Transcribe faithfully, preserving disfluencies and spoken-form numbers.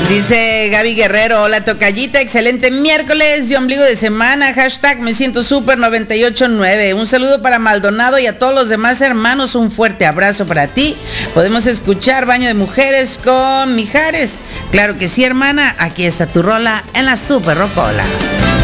Dice Gaby Guerrero, hola tocallita, excelente miércoles y ombligo de semana, hashtag me siento super noventa y ocho nueve. Un saludo para Maldonado y a todos los demás hermanos, un fuerte abrazo para ti. Podemos escuchar Baño de Mujeres con Mijares. Claro que sí, hermana, aquí está tu rola en la Super Rocola.